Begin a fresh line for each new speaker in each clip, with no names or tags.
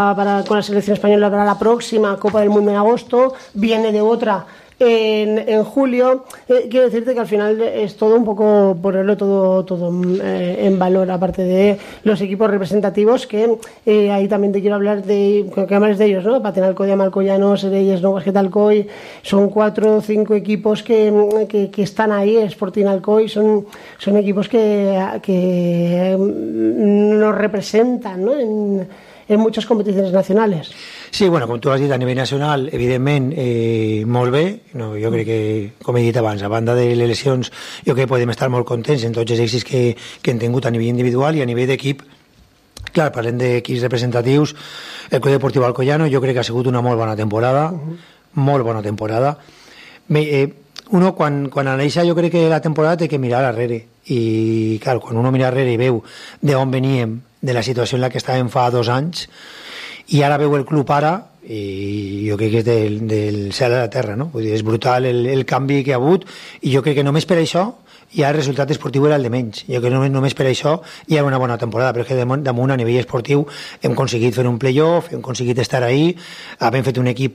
con la selección española para la próxima Copa del Mundo en agosto, viene de otra en julio. Quiero decirte que al final es todo un poco ponerlo todo en valor, aparte de los equipos representativos, que ahí también te quiero hablar de que hables de ellos, ¿no? Patinalcoy, Amalcoyano, Sereyes, no Basquetalcoy, son 4 o 5 equipos que están ahí. Sporting Alcoy son equipos que nos representan, ¿no? En muchas competiciones nacionales.
Sí, bueno, com tu has dit, a nivell nacional, evidentment, molt bé. No, jo crec que, com he dit abans, a banda de les lesions, jo crec que podem estar molt contents en tots els èxits que hem tingut a nivell individual i a nivell d'equip. Clar, parlem d'equips representatius. El Club Deportiu Alcoyano jo crec que ha sigut una molt bona temporada, molt bona temporada. Uno, quan analitza, jo crec que la temporada té que mirar darrere. I, clar, quan uno mira darrere i veu d'on veníem, de la situació en la que estàvem fa 2 anys, i ara veu el club ara, i jo crec que és del cel a la terra, no? Vull dir, és brutal el canvi que ha hagut, i jo crec que només per això ja el resultat esportiu era el de menys. Jo crec que només per això hi ha una bona temporada, però és que damunt a nivell esportiu hem aconseguit fer un playoff, hem aconseguit estar ahí, hem fet un equip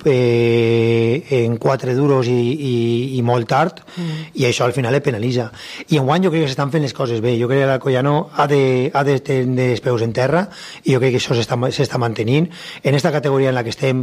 en 4 duros i molt tard, i això al final le penalitza. I enguany jo crec que s'estan fent les coses bé. Jo crec que l'Alcoyano ha de tenir els peus en terra, i jo crec que això s'està mantenint. En esta categoria en la que estem,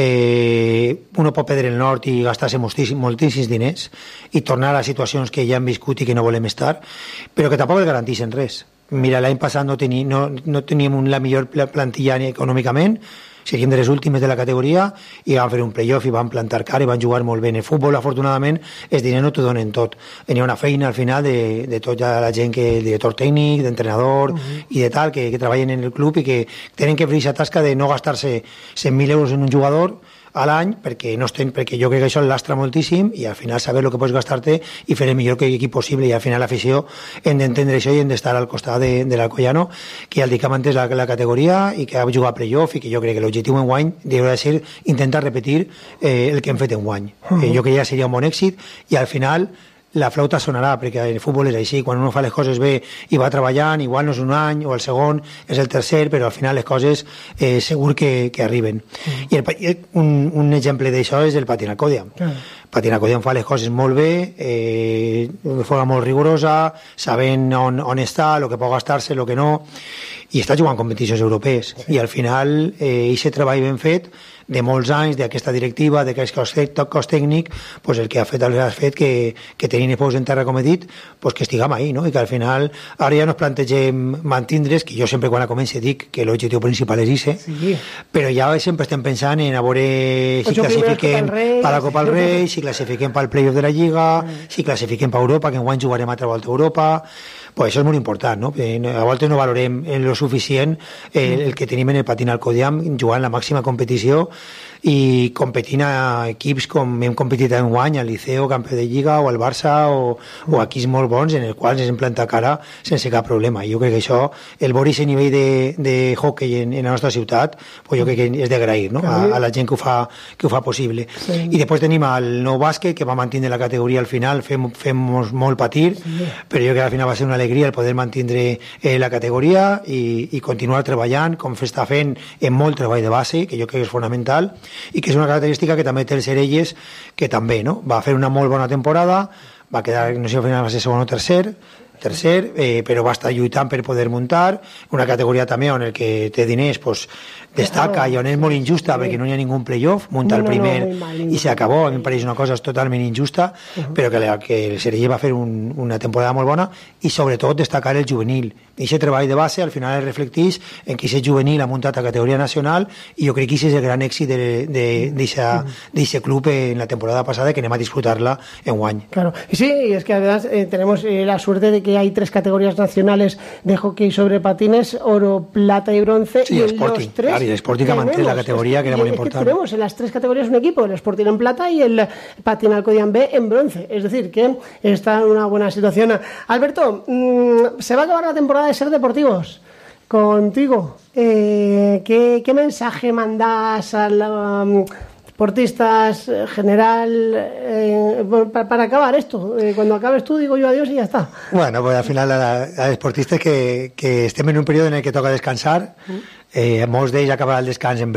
uno pot perdre el nord i gastar-se moltíssims diners i tornar a situacions que ja hem viscut i que no volem estar, però que tampoc el garanteixen res. Mira, l'any passat no teníem la millor plantilla econòmicament, seríem de les últimes de la categoria, i vam fer un playoff i vam plantar cara i van jugar molt bé. En el futbol, afortunadament, els diners no t'ho donen tot. Hi ha una feina al final de tota la gent, el director tècnic, d'entrenador i de tal, que treballen en el club i que tenen que fer aquesta tasca de no gastar-se 100.000 euros en un jugador a l'any, perquè jo crec que això lastra moltíssim, i al final saber el que pots gastar-te i fer el millor equip possible, i al final l'afició hem d'entendre això i hem d'estar al costat de l'Alcoyano, que ja el dic que ha mantès la categoria i que ha jugat a playoff, i que jo crec que l'objectiu en guany hauria de ser intentar repetir el que hem fet en guany. Jo crec que ja seria un bon èxit, i al final la flauta sonarà, perquè el futbol és així, quan uno fa les coses bé i va treballant, igual no és un any o el segon, és el tercer, però al final les coses segur que arriben. I un exemple d'això és el Patinalcoy. Patinalcoy fa les coses molt bé, de forma molt rigorosa, sabent on està, el que pot gastar-se, el que no, i està jugant competicions europees, i al final aquest treball ben fet de molts anys, d'aquesta directiva, d'aquest cos tècnic, el que ha fet que tenint els peus en terra, com he dit, que estiguem ahí, no? I que al final ara ja no ens plantegem mantindre's, que jo sempre quan començo dic que l'objectiu principal és ese, però ja sempre estem pensant en a veure si classifiquem per la Copa del Rei, si classifiquem pel playoff de la Lliga, si classifiquem per Europa, que enguany jugarem altra volta a Europa. Això és molt important, no? A voltes no valorem lo suficient el que tenim en el Patinalcoy jugant la màxima competició i competint a equips com hem competit en guany, al Liceo, campió de Lliga, o al Barça, o equips molt bons en els quals ens hem plantat cara sense cap problema. I jo crec que això, el veure aquest nivell de hockey en la nostra ciutat, jo crec que és d'agrair, no? A la gent que ho fa possible. I després tenim el nou bàsquet, que va mantenir la categoria al final, fem molt patir, però jo crec que al final va ser una alegria el poder mantenir la categoria i continuar treballant, com està fent en molt treball de base, que jo crec que és fonamental, i que és una característica que també té el Sereyes, que també, no? Va fer una molt bona temporada, va quedar, no sé si al final va ser segon o tercer, però va estar lluitant per poder muntar una categoria també on el que té diners destaca, i on és molt injusta perquè no hi ha ningú playoff, munta el primer i s'acabó. A mi em pareix una cosa totalment injusta, però que el Sereyes va fer una temporada molt bona, i sobretot destacar el juvenil. I aquest treball de base al final es reflecteix en que aquest juvenil ha muntat a categoria nacional, i jo crec que aquest és el gran èxit d'aquest club en la temporada passada, que anem a disfrutar-la en guany.
Claro, y sí, y es que además tenemos la suerte de que hay 3 categorías nacionales de hockey sobre patines, oro, plata y bronce,
y en los 3 claro, y el Sporting ha mantenido la categoría, que era muy importante.
Tenemos en las 3 categorías un equipo, el Sporting en plata y el Patinalcoy B en bronce, es decir, que está en una buena situación. Alberto, se va a acabar la temporada de Ser Deportivos contigo. ¿Qué mensaje mandas deportistas, general, para acabar esto. Cuando acabes tú digo yo adiós y ya está.
Bueno, pues al final a deportistas que estem en un període en el que toca descansar, molts d'ells acabarà el descans en